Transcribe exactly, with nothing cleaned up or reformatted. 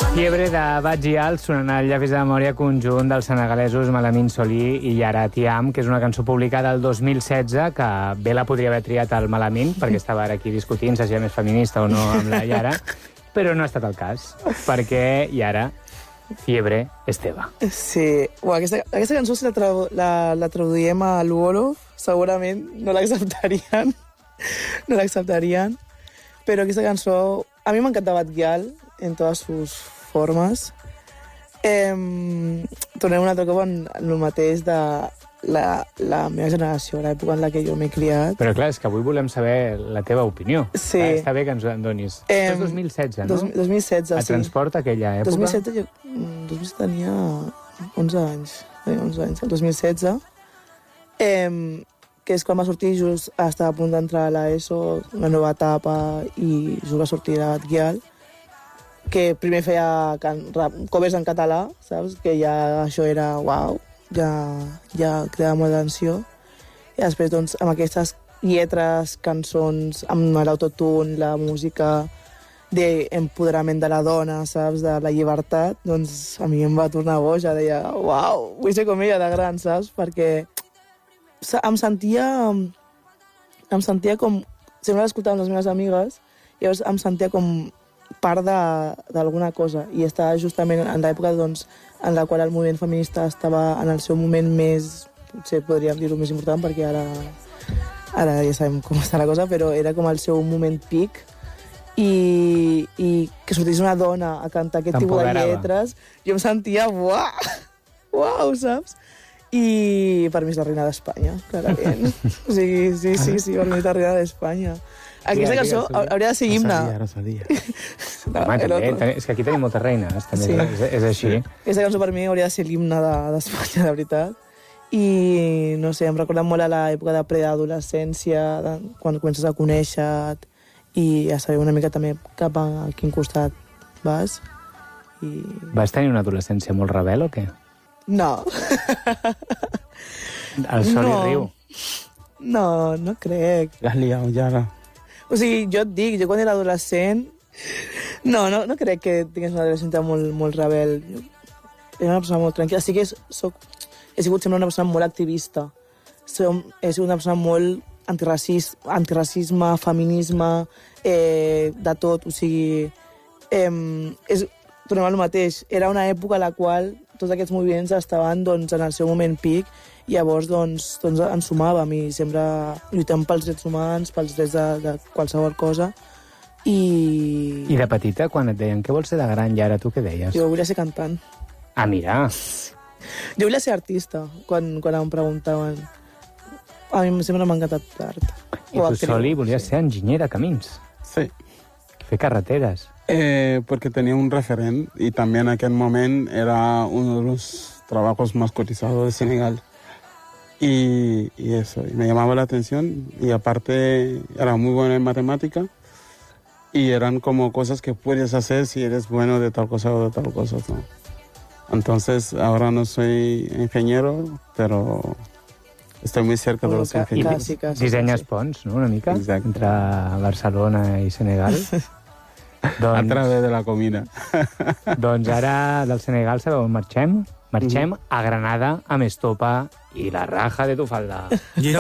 Fiebre de Badji-Al sonant al llavis de memòria conjunt dels senegalesos Malamine Solly i Yara Thiam, que és una cançó publicada el dos mil setze, que bé la podria haver triat el Malamine, perquè estava ara aquí discutint si era més feminista o no amb la Yara, però no ha estat el cas, perquè Yara, Fiebre és teva. Sí. Uau, aquesta, aquesta cançó, si la, tra la, la traduïem a l'Uoro, segurament no l'acceptarien. No l'acceptarien. Però aquesta cançó... A mi m'encanta Badji-Al en totes sus formes. Eh, tornem un altre cop en el mateix de la, la meva generació, l'època en la que jo m'he criat. Però clar, és que avui volem saber la teva opinió. Sí. Ah, està bé que ens en donis. Eh, Això és dos mil setze, no? dos mil setze, Et sí. transporta aquella època? dos mil setze, jo dos mil setze tenia onze anys. Tenia onze anys, el dos mil setze. Eh, que és quan va sortir, just estava a punt d'entrar a l'ESO, una nova etapa, i just va sortir la Badji-Al, que primer feia can, rap, covers en català, saps? Que ja això era uau, ja, ja cridava molt d'atenció. I després, doncs, amb aquestes lletres, cançons, amb l'autotune, la música d'empoderament de la dona, saps? De la llibertat, doncs a mi em va tornar boja, deia, uau, vull ser com ella de gran, saps? Perquè em sentia... Em sentia com... Sempre l'escoltava amb les meves amigues, i llavors em sentia com part d'alguna cosa. I estava justament en l'època, doncs, en la qual el moviment feminista estava en el seu moment més... Potser podríem dir-ho més important, perquè ara, ara ja sabem com està la cosa, però era com el seu moment pic. I, i que sortís una dona a cantar aquest tipus de lletres, jo em sentia, uau, uau, saps? I per mi és la reina d'Espanya, clarament. O sigui, sí, sí, sí, per mi és la reina d'Espanya. Aquesta cançó hauria de ser himne. Rosalia, Rosalia. Home, també, és que aquí tenim moltes reines, també, sí. és, és així. Aquesta cançó per mi hauria de ser l'himne d'Espanya, de veritat. I, no sé, em recorda molt a l'època de preadolescència, quan comences a conèixer i a saber una mica també cap a quin costat vas. I... Vas tenir una adolescència molt rebel o què? No. El sol no. I riu. No, no crec. L'has liat, Yara. O sigui, jo et dic, jo quan era adolescent... No, no, no crec que tingués una adolescència molt, molt rebel. Era una persona molt tranquil·la. Sí que soc, he sigut sempre una persona molt activista. Som, he sigut una persona molt antiracist, antiracisme, feminisme, eh, de tot. O sigui, eh, és, tornem al mateix. Era una època a la qual tots aquests moviments estaven doncs, en el seu moment pic, i llavors doncs, doncs ens sumàvem i sempre lluitem pels drets humans, pels drets de, de qualsevol cosa. I... I de petita, quan et deien què vols ser de gran, i ara tu què deies? Jo volia ser cantant. Ah, mira! Jo volia ser artista, quan, quan em preguntaven. A mi sempre m'ha encantat l'art. I tu, Soli, volies ser enginyer de camins? Sí. Fer carreteres? Eh, porque tenía un referente y también en aquel momento era uno de los trabajos más cotizados de Senegal. Y, y eso, y me llamaba la atención y aparte era muy bueno en matemática y eran como cosas que puedes hacer si eres bueno de tal cosa o de tal cosa, ¿no? Entonces ahora no soy ingeniero, pero estoy muy cerca de los ingenieros. Casi, casi, Dissenyes sí. ponts, no?, una mica? Exacte. Entre Barcelona i Senegal. Doncs, a través de la comida. Doncs ara del Senegal sabeu on marxem? Marxem mm. a Granada amb estopa i la raja de tu falda.